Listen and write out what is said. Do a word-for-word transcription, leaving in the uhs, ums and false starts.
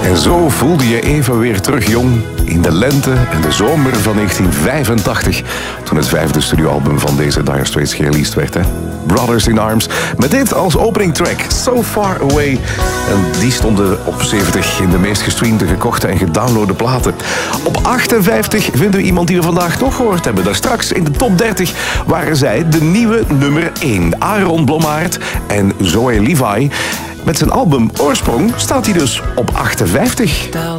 En zo voelde je even weer terug jong in de lente en de zomer van negentien vijfentachtig, toen het vijfde studioalbum van deze Dire Straits gereleased werd. Hè? Brothers in Arms, met dit als opening track, So Far Away. En die stonden op zeventig in de meest gestreamde, gekochte en gedownloade platen. Op achtenvijftig vinden we iemand die we vandaag nog gehoord hebben. Daar straks in de top dertig waren zij de nieuwe nummer één. Aaron Blommaert en Zoe Levi. Met zijn album Oorsprong staat hij dus op achtenvijftig. Tel